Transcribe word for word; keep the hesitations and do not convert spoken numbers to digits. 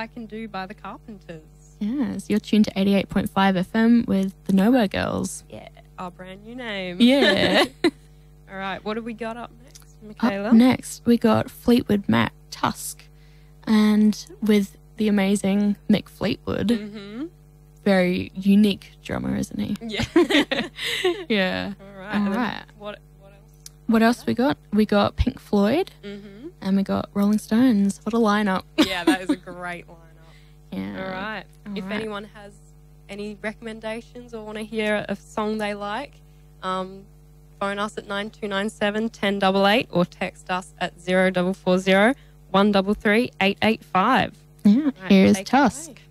I Can Do by the Carpenters. Yes, you're tuned to eighty-eight point five F M with the Nowhere Girls. Yeah, our brand new name. Yeah. All right, what have we got up next, Michaela? Up next, we got Fleetwood Mac, Tusk, and with the amazing Mick Fleetwood. Mm-hmm. Very unique drummer, isn't he? Yeah. Yeah. All right. All and then right. What, what else? What else we got? We got Pink Floyd, Mm-hmm. and we got Rolling Stones. What a lineup. Yeah, that is a great lineup. Yeah. All right. All if right. anyone has any recommendations or want to hear a song they like, um, phone us at nine two nine seven, one zero eight eight or text us at zero four four zero, one three three, eight eight five. Yeah, Right, here's take it Tusk. away.